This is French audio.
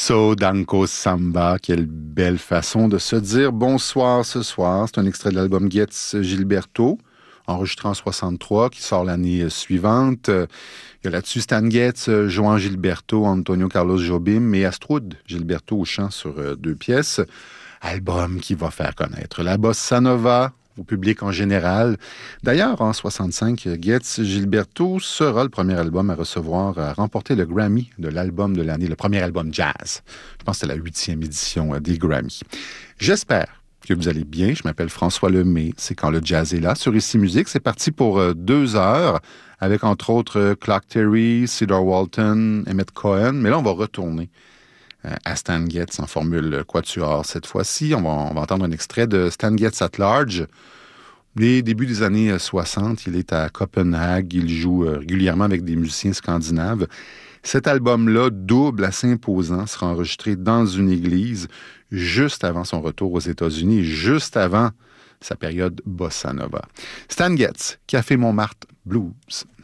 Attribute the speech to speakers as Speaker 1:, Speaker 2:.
Speaker 1: So Danko Samba, quelle belle façon de se dire bonsoir ce soir. C'est un extrait de l'album Getz Gilberto, enregistré en 63, qui sort l'année suivante. Il y a là-dessus Stan Getz, Joan Gilberto, Antonio Carlos Jobim et Astrud Gilberto au chant sur 2 pièces. Album qui va faire connaître la bossa nova au public en général. D'ailleurs, en 65, Getz Gilberto sera le premier album à remporter le Grammy de l'album de l'année, le premier album jazz. Je pense que c'était la 8e édition des Grammys. J'espère que vous allez bien. Je m'appelle François Lemay. C'est Quand le jazz est là. Sur Ici Musique, c'est parti pour 2 heures, avec entre autres Clark Terry, Cedar Walton, Emmett Cohen. Mais là, on va retourner à Stan Getz en formule quatuor. Cette fois-ci, on va entendre un extrait de Stan Getz at Large. Les débuts des années 60, il est à Copenhague. Il joue régulièrement avec des musiciens scandinaves. Cet album-là, double, assez imposant, sera enregistré dans une église juste avant son retour aux États-Unis, juste avant sa période bossa nova. Stan Getz, Café Montmartre Blues.